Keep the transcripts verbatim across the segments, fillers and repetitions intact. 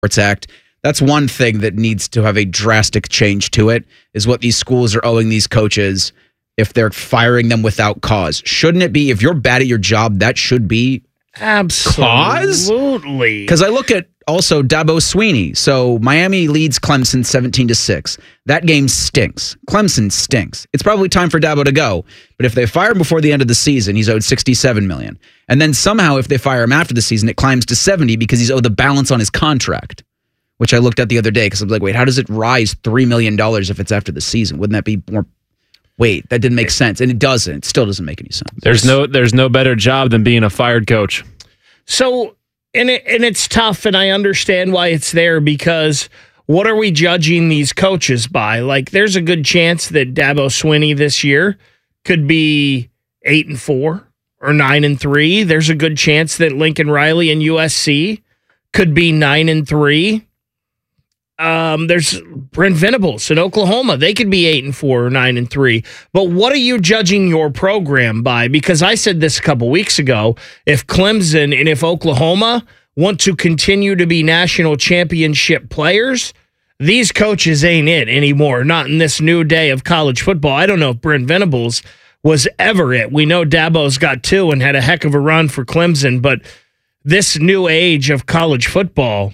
Sports Act. That's one thing that needs to have a drastic change to it, is what these schools are owing these coaches if they're firing them without cause. Shouldn't it be, if you're bad at your job, that should be absolutely? Because I look at also Dabo Swinney. So Miami leads Clemson seventeen to six. That game stinks. Clemson stinks. It's probably time for Dabo to go. But if they fire him before the end of the season, he's owed sixty-seven million dollars. And then somehow if they fire him after the season, it climbs to seventy because he's owed the balance on his contract, which I looked at the other day because I'm like, wait, how does it rise three million dollars if it's after the season? Wouldn't that be more? Wait, that didn't make sense. And it doesn't. It still doesn't make any sense. There's no there's no better job than being a fired coach. So, and it, and it's tough, and I understand why it's there, because what are we judging these coaches by? Like, there's a good chance that Dabo Swinney this year could be eight and four or nine and three. There's a good chance that Lincoln Riley and U S C could be nine and three. Um, there's Brent Venables in Oklahoma. They could be eight and four or nine and three. But what are you judging your program by? Because I said this a couple weeks ago. If Clemson and if Oklahoma want to continue to be national championship players, these coaches ain't it anymore. Not in this new day of college football. I don't know if Brent Venables was ever it. We know Dabo's got two and had a heck of a run for Clemson, but this new age of college football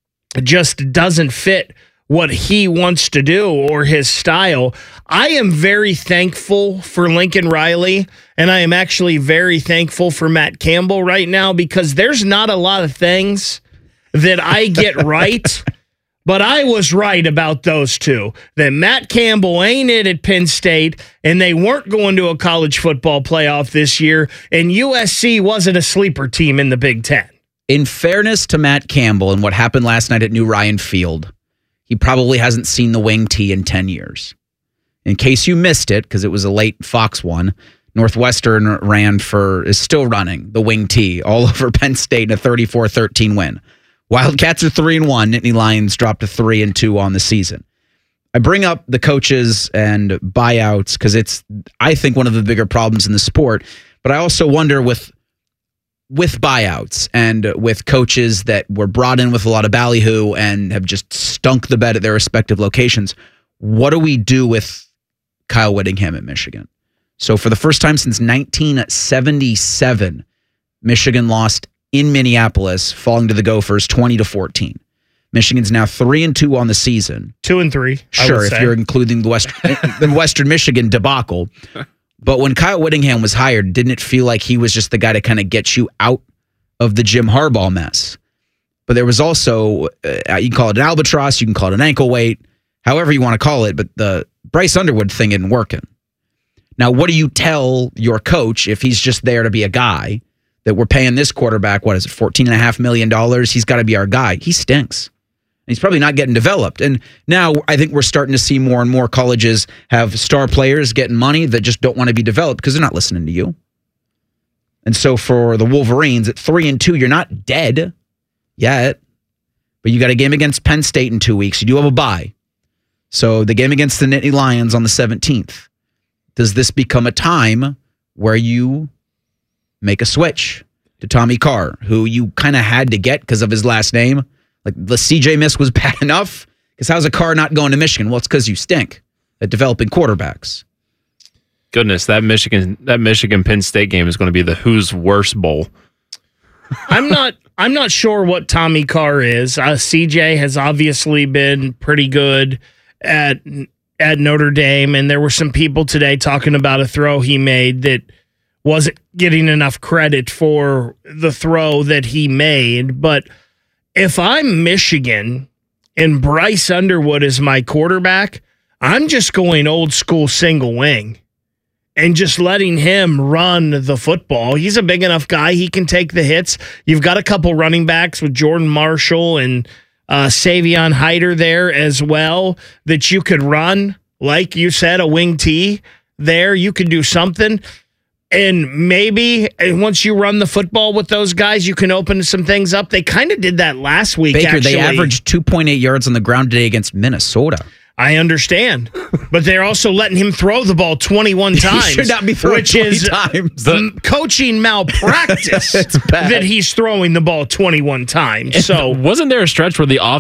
just doesn't fit what he wants to do or his style. I am very thankful for Lincoln Riley, and I am actually very thankful for Matt Campbell right now, because there's not a lot of things that I get right, but I was right about those two. That Matt Campbell ain't it at Penn State, and they weren't going to a college football playoff this year, and U S C wasn't a sleeper team in the Big Ten. In fairness to Matt Campbell and what happened last night at New Ryan Field, he probably hasn't seen the wing tee in ten years. In case you missed it, because it was a late Fox one, Northwestern ran for, is still running the wing tee all over Penn State in a thirty-four thirteen win. Wildcats are three and one. Nittany Lions dropped to three and two on the season. I bring up the coaches and buyouts because it's, I think, one of the bigger problems in the sport. But I also wonder with with buyouts and with coaches that were brought in with a lot of ballyhoo and have just stunk the bed at their respective locations, what do we do with Kyle Whittingham at Michigan? So for the first time since nineteen seventy-seven, Michigan lost in Minneapolis, falling to the Gophers twenty to fourteen. Michigan's now three and two on the season. Two and three. Sure, if you're including the Western, the Western Michigan debacle. But when Kyle Whittingham was hired, didn't it feel like he was just the guy to kind of get you out of the Jim Harbaugh mess? But there was also, uh, you can call it an albatross, you can call it an ankle weight, however you want to call it, but the Bryce Underwood thing isn't working. Now, what do you tell your coach if he's just there to be a guy, that we're paying this quarterback, what is it, fourteen point five million dollars? He's got to be our guy. He stinks. He's probably not getting developed. And now I think we're starting to see more and more colleges have star players getting money that just don't want to be developed because they're not listening to you. And so for the Wolverines at three and two, you're not dead yet, but you got a game against Penn State in two weeks. You do have a bye. So the game against the Nittany Lions on the seventeenth. Does this become a time where you make a switch to Tommy Carr, who you kind of had to get because of his last name? Like, the C J miss was bad enough? Because how's a Carr not going to Michigan? Well, it's because you stink at developing quarterbacks. Goodness, that Michigan that Michigan Penn State game is going to be the who's worse bowl. I'm not I'm not sure what Tommy Carr is. Uh, C J has obviously been pretty good at at Notre Dame, and there were some people today talking about a throw he made that wasn't getting enough credit for the throw that he made. But if I'm Michigan and Bryce Underwood is my quarterback, I'm just going old school single wing and just letting him run the football. He's a big enough guy. He can take the hits. You've got a couple running backs with Jordan Marshall and uh, Savion Hyder there as well that you could run. Like you said, a wing tee there. You could do something. And maybe once you run the football with those guys, you can open some things up. They kind of did that last week, Baker, actually. they averaged two point eight yards on the ground today against Minnesota. I understand. But they're also letting him throw the ball twenty-one times. He should not be throwing which twenty is times. The coaching malpractice It's bad. that he's throwing the ball twenty-one times. So wasn't there a stretch where the offense